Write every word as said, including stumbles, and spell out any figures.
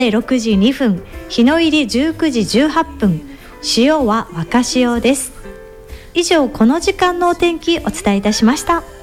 ろくじにふん、日の入りじゅうくじじゅうはっぷん、潮は若潮です。以上、この時間のお天気お伝えいたしました。